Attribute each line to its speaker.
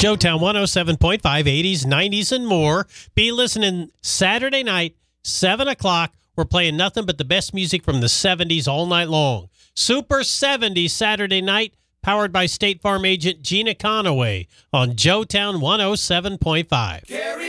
Speaker 1: Joetown 107.5, 80s, 90s, and more. Be listening Saturday night, 7 o'clock. We're playing nothing but the best music from the 70s all night long. Super 70s Saturday night, powered by State Farm agent Gina Conaway on Joetown 107.5.